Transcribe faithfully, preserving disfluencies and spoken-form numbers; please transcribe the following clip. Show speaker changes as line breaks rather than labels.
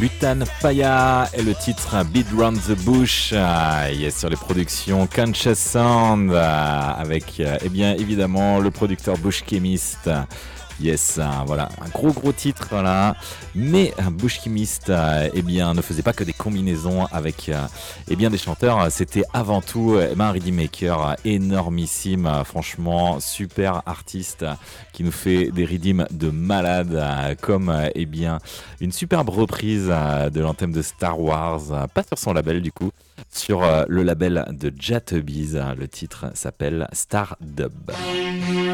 Butan Paya et le titre Beat Round the Bush. Ah, yes, sur les productions Conscious Sound ah, avec euh, eh bien évidemment le producteur Bush Chemist. Yes, ah, voilà, un gros gros titre voilà. Mais euh, Bush Chemist euh, eh bien ne faisait pas que des combinaisons avec euh, eh bien des chanteurs, c'était avant tout eh ben, un rhythm maker euh, énormissime, euh, franchement super artiste euh, qui nous fait des rhythms de malade euh, comme euh, eh bien une superbe reprise euh, de l'anthème de Star Wars, euh, pas sur son label du coup, sur euh, le label de Jattebees. Le titre s'appelle Star Dub.